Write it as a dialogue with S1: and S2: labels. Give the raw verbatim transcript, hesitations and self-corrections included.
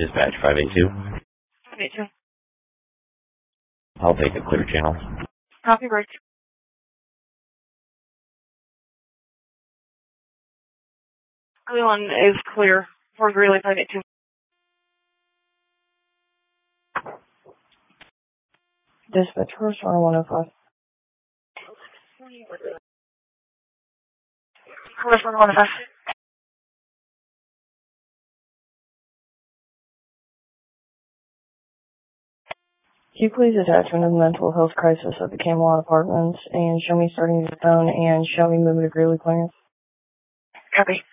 S1: Dispatch five eight two.
S2: five eight two.
S1: I'll take a clear channel.
S2: Copy, Bridge. Everyone is clear for relay five eight two.
S3: Dispatch first R one oh five.
S2: First one one oh five.
S3: Can you please attach one of the mental health crisis at the Camelot Apartments and show me starting the phone and show me moving to Greeley clearance?
S2: Copy.